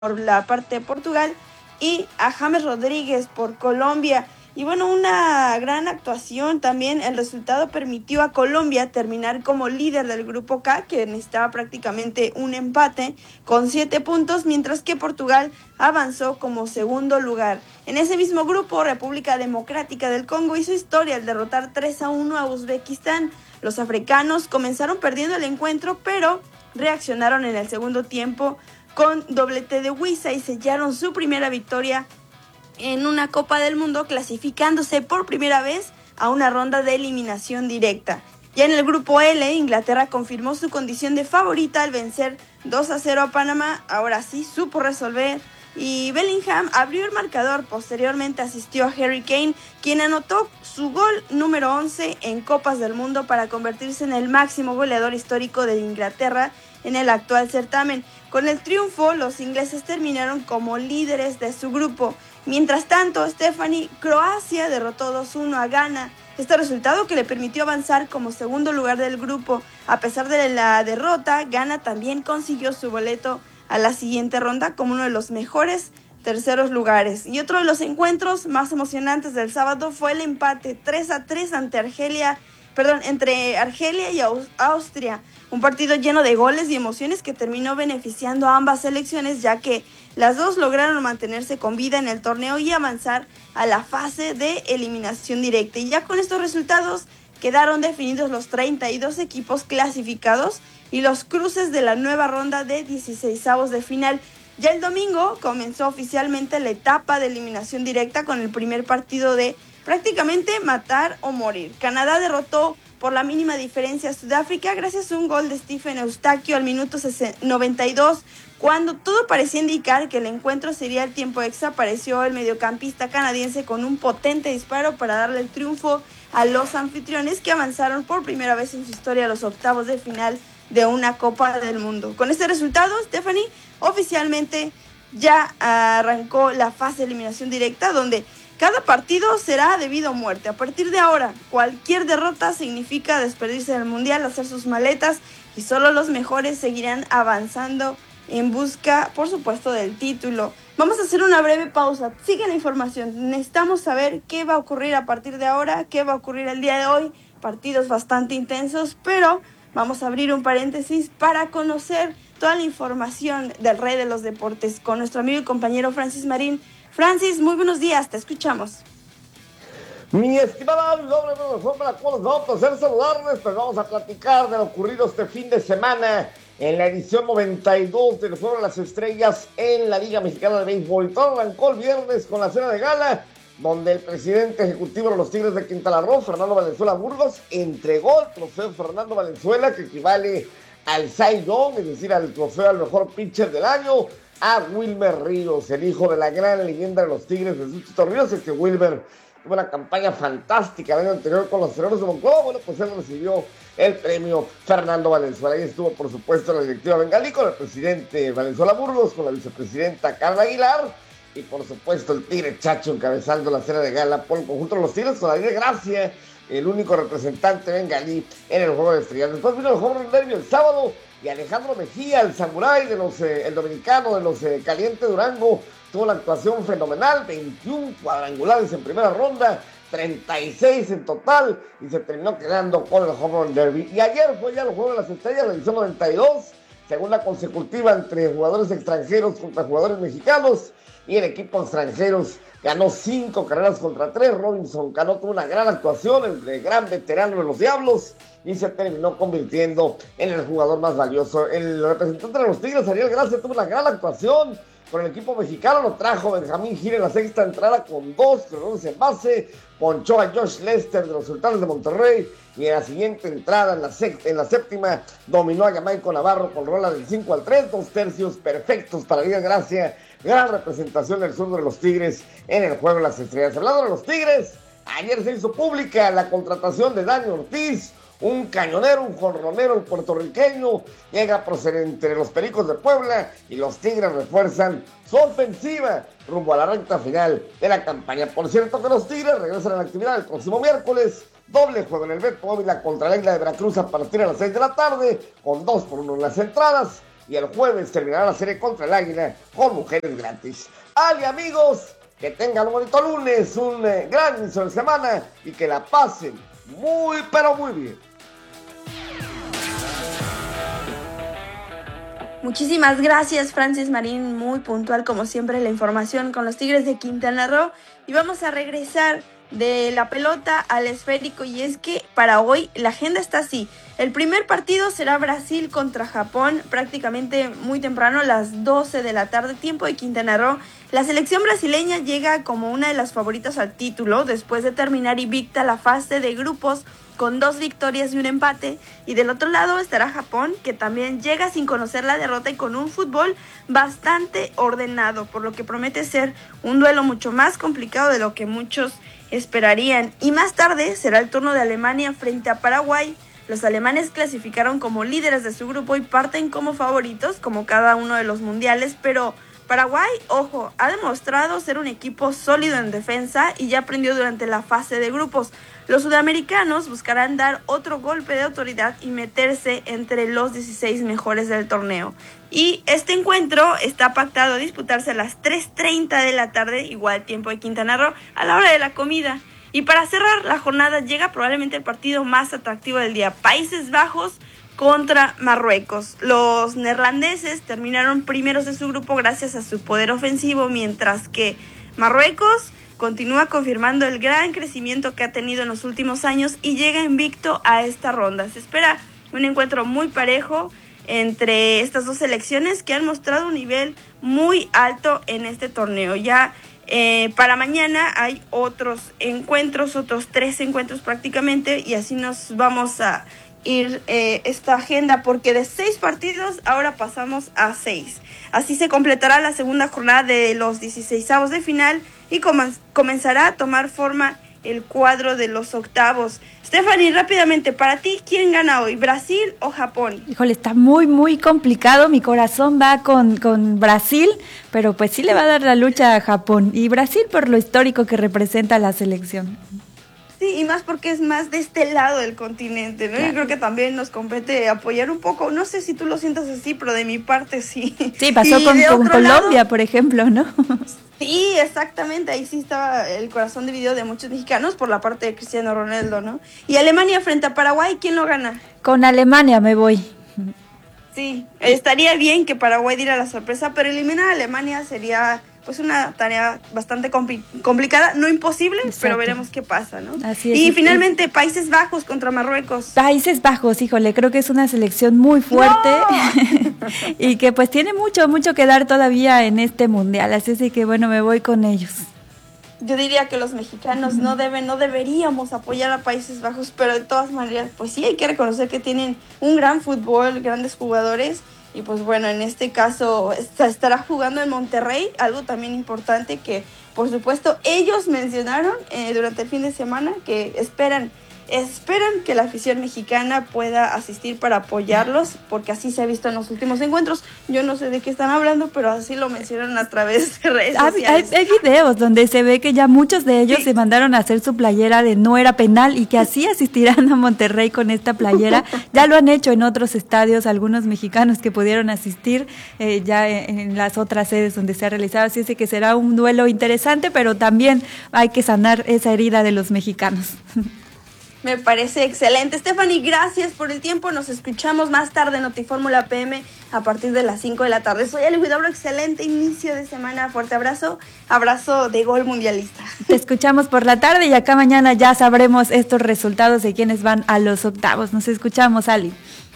por la parte de Portugal y a James Rodríguez por Colombia. Y bueno, una gran actuación también. El resultado permitió a Colombia terminar como líder del grupo K, que necesitaba prácticamente un empate con 7 puntos, mientras que Portugal avanzó como segundo lugar. En ese mismo grupo, República Democrática del Congo hizo historia al derrotar 3-1 a Uzbekistán. Los africanos comenzaron perdiendo el encuentro, pero reaccionaron en el segundo tiempo con doblete de Wissa y sellaron su primera victoria en una Copa del Mundo, clasificándose por primera vez a una ronda de eliminación directa. Ya en el grupo L, Inglaterra confirmó su condición de favorita al vencer 2-0 a Panamá. Ahora sí supo resolver y Bellingham abrió el marcador. Posteriormente asistió a Harry Kane, quien anotó su gol número 11 en Copas del Mundo para convertirse en el máximo goleador histórico de Inglaterra en el actual certamen. Con el triunfo, los ingleses terminaron como líderes de su grupo. Mientras tanto, Croacia derrotó 2-1 a Ghana. Este resultado que le permitió avanzar como segundo lugar del grupo. A pesar de la derrota, Ghana también consiguió su boleto a la siguiente ronda como uno de los mejores terceros lugares. Y otro de los encuentros más emocionantes del sábado fue el empate 3-3 entre Argelia y Austria. Un partido lleno de goles y emociones que terminó beneficiando a ambas selecciones, ya que las dos lograron mantenerse con vida en el torneo y avanzar a la fase de eliminación directa. Y ya con estos resultados quedaron definidos los 32 equipos clasificados y los cruces de la nueva ronda de 16avos de final. Ya el domingo comenzó oficialmente la etapa de eliminación directa con el primer partido de prácticamente matar o morir. Canadá derrotó por la mínima diferencia a Sudáfrica gracias a un gol de Stephen Eustaquio al minuto 92. Cuando todo parecía indicar que el encuentro sería el tiempo extra, apareció el mediocampista canadiense con un potente disparo para darle el triunfo a los anfitriones, que avanzaron por primera vez en su historia a los octavos de final de una Copa del Mundo. Con este resultado, Stephanie, oficialmente ya arrancó la fase de eliminación directa, donde cada partido será debido a muerte. A partir de ahora, cualquier derrota significa despedirse del Mundial, hacer sus maletas, y solo los mejores seguirán avanzando en busca, por supuesto, del título. Vamos a hacer una breve pausa. Sigue la información. Necesitamos saber qué va a ocurrir a partir de ahora, qué va a ocurrir el día de hoy. Partidos bastante intensos, pero vamos a abrir un paréntesis para conocer toda la información del rey de los deportes con nuestro amigo y compañero Francis Marín. Francis, muy buenos días, te escuchamos. Mi estimada doble para todos, vamos a hacer saludarles, pues vamos a platicar de lo ocurrido este fin de semana en la edición 92 del Juego de las Estrellas en la Liga Mexicana de Béisbol. Todo arrancó el viernes con la cena de gala, donde el presidente ejecutivo de los Tigres de Quintana Roo, Fernando Valenzuela Burgos, entregó el trofeo Fernando Valenzuela, que equivale al Cy Young, es decir, al trofeo al mejor pitcher del año, a Wilmer Ríos, el hijo de la gran leyenda de los Tigres de Suchito Ríos. Es que Wilmer tuvo una campaña fantástica el año anterior con los Toreros de Monclova. Bueno, pues él recibió el premio Fernando Valenzuela. Ahí estuvo, por supuesto, la directiva bengalí con el presidente Valenzuela Burgos, con la vicepresidenta Carla Aguilar y, por supuesto, el Tigre Chacho encabezando la cena de gala por el conjunto de los Tigres, con Aline Gracia, el único representante bengalí en el Juego de Estrellas. Después vino el Juego del Nervio el sábado, y Alejandro Mejía, el samurái de el dominicano de los Caliente Durango, tuvo una actuación fenomenal, 21 cuadrangulares en primera ronda, 36 en total, y se terminó quedando con el Home Run Derby. Y ayer fue ya el Juego de las Estrellas, la edición 92, segunda consecutiva entre jugadores extranjeros contra jugadores mexicanos, y el equipo extranjeros ganó 5 carreras contra 3. Robinson Cano tuvo una gran actuación, el gran veterano de los Diablos, y se terminó convirtiendo en el jugador más valioso. El representante de los Tigres, Ariel Gracia, tuvo una gran actuación con el equipo mexicano. Lo trajo Benjamín Gil en la sexta entrada con 2 corredores en base, ponchó a Josh Lester de los Sultanes de Monterrey, y en la siguiente entrada, en la séptima, dominó a Jamaico Navarro con rola del 5-3, 2 tercios perfectos para Ariel Gracia. Gran representación del sur de los Tigres en el Juego de las Estrellas. Hablando de los Tigres, ayer se hizo pública la contratación de Dani Ortiz, un cañonero, un jonronero, el puertorriqueño, llega procedente de los Pericos de Puebla, y los Tigres refuerzan su ofensiva rumbo a la recta final de la campaña. Por cierto, que los Tigres regresan a la actividad el próximo miércoles, doble juego en el Beto Ávila contra la Isla de Veracruz a partir de las 6 de la tarde, con 2-1 en las entradas. y el jueves terminará la serie contra el Águila con mujeres gratis. Ali, amigos, que tengan un bonito lunes, un gran inicio de semana y que la pasen muy, pero muy bien. Muchísimas gracias, Francis Marín, muy puntual como siempre la información con los Tigres de Quintana Roo. Y vamos a regresar de la pelota al esférico, y es que para hoy la agenda está así. El primer partido será Brasil contra Japón, prácticamente muy temprano, a las 12 de la tarde, tiempo de Quintana Roo. La selección brasileña llega como una de las favoritas al título, después de terminar invicta la fase de grupos con 2 victorias y un empate, y del otro lado estará Japón, que también llega sin conocer la derrota y con un fútbol bastante ordenado, por lo que promete ser un duelo mucho más complicado de lo que muchos esperarían. Y más tarde será el turno de Alemania frente a Paraguay. Los alemanes clasificaron como líderes de su grupo y parten como favoritos, como cada uno de los mundiales, pero Paraguay, ojo, ha demostrado ser un equipo sólido en defensa y ya aprendió durante la fase de grupos. Los sudamericanos buscarán dar otro golpe de autoridad y meterse entre los 16 mejores del torneo. Y este encuentro está pactado a disputarse a las 3:30 de la tarde, igual tiempo de Quintana Roo, a la hora de la comida. Y para cerrar la jornada llega probablemente el partido más atractivo del día, Países Bajos contra Marruecos. Los neerlandeses terminaron primeros de su grupo gracias a su poder ofensivo, mientras que Marruecos continúa confirmando el gran crecimiento que ha tenido en los últimos años y llega invicto a esta ronda. Se espera un encuentro muy parejo entre estas dos selecciones que han mostrado un nivel muy alto en este torneo. Ya para mañana hay otros encuentros, otros 3 encuentros prácticamente, y así nos vamos a ir esta agenda, porque de 6 partidos ahora pasamos a 6. Así se completará la segunda jornada de los 16avos de final y comenzará a tomar forma el cuadro de los octavos. Stephanie, rápidamente, para ti, ¿quién gana hoy, Brasil o Japón? Híjole, está muy, muy complicado. Mi corazón va con Brasil, pero pues sí le va a dar la lucha a Japón. Y Brasil por lo histórico que representa la selección. Sí, y más porque es más de este lado del continente, ¿no? Claro. Yo creo que también nos compete apoyar un poco, no sé si tú lo sientas así, pero de mi parte sí. Sí, pasó con Colombia, lado, por ejemplo, ¿no? Sí, exactamente, ahí sí estaba el corazón dividido de muchos mexicanos por la parte de Cristiano Ronaldo, ¿no? Y Alemania frente a Paraguay, ¿quién lo gana? Con Alemania me voy. Sí, estaría bien que Paraguay diera la sorpresa, pero eliminar a Alemania sería pues una tarea bastante complicada, no imposible. Exacto. Pero veremos qué pasa, ¿no? Así es. Y finalmente, Países Bajos contra Marruecos. Países Bajos, híjole, creo que es una selección muy fuerte. ¡No! Y que pues tiene mucho que dar todavía en este mundial, así es que bueno, me voy con ellos. Yo diría que los mexicanos no deberíamos apoyar a Países Bajos, pero de todas maneras, pues sí hay que reconocer que tienen un gran fútbol, grandes jugadores. Y pues bueno, en este caso estará jugando en Monterrey, algo también importante que por supuesto ellos mencionaron durante el fin de semana, que esperan que la afición mexicana pueda asistir para apoyarlos, porque así se ha visto en los últimos encuentros. Yo no sé de qué están hablando, pero así lo mencionaron a través de redes sociales. Hay videos donde se ve que ya muchos de ellos se mandaron a hacer su playera de no era penal y que así asistirán a Monterrey con esta playera. Ya lo han hecho en otros estadios, algunos mexicanos que pudieron asistir ya en las otras sedes donde se ha realizado. Así es que será un duelo interesante, pero también hay que sanar esa herida de los mexicanos. Me parece excelente. Stephanie, gracias por el tiempo. Nos escuchamos más tarde en Notifórmula PM a partir de las 5 de la tarde. Soy Ali Huidobro, excelente inicio de semana. Fuerte abrazo, abrazo de gol mundialista. Te escuchamos por la tarde y acá mañana ya sabremos estos resultados de quienes van a los octavos. Nos escuchamos, Ali.